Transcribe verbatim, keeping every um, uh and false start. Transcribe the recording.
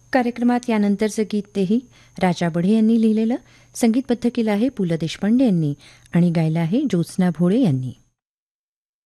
कार्यक्रमात यानंतरचं गीत तेही राजा बढे यांनी लिहिलेलं, संगीतबद्ध केलं आहे पु ल देशपांडे यांनी आणि गायलं आहे ज्योत्स्ना भोळे यांनी.